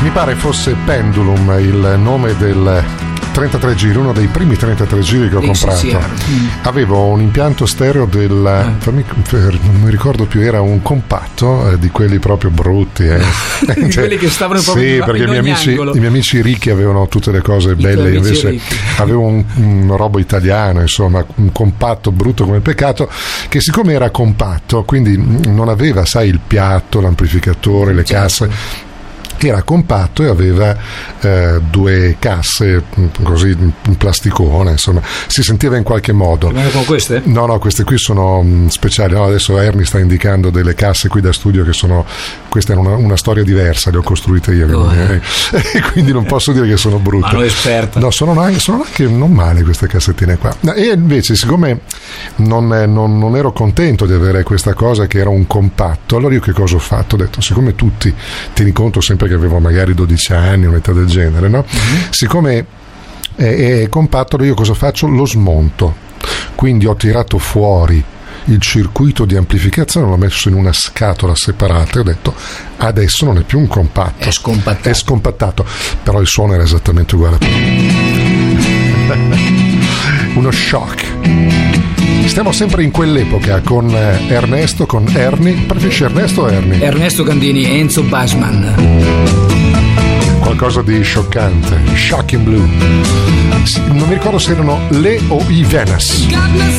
Mi pare fosse Pendulum il nome del 33 giri, uno dei primi 33 giri che ho comprato. Avevo un impianto stereo non mi ricordo più, era un compatto di quelli proprio brutti, di quelli che stavano proprio sì, perché i miei amici ricchi avevano tutte le cose belle, invece avevo un robo italiano, insomma, un compatto brutto come il peccato, che siccome era compatto, quindi non aveva, sai, il piatto, l'amplificatore, le casse. Era compatto e aveva due casse così in plasticone, insomma, si sentiva in qualche modo. Ma con queste? No, queste qui sono speciali. No, adesso Ernie sta indicando delle casse qui da studio che sono, questa è una storia diversa, le ho costruite io, e quindi non posso dire che sono brutte. Ma esperta. No, sono anche non male queste cassettine qua. E invece, siccome non ero contento di avere questa cosa che era un compatto, allora io che cosa ho fatto? Ho detto, siccome tutti, tieni conto sempre che avevo magari 12 anni, un'età del genere, no? Siccome è compatto, io cosa faccio? Lo smonto. Quindi ho tirato fuori il circuito di amplificazione, l'ho messo in una scatola separata e ho detto, adesso non è più un compatto, è scompattato, però il suono era esattamente uguale. Uno shock. Stiamo sempre in quell'epoca con Ernesto, con Ernie. Preferisci Ernesto o Ernie? Ernesto Gandini e Enzo Bashman. Qualcosa di scioccante. Shocking Blue. Non mi ricordo se erano le o i Venice.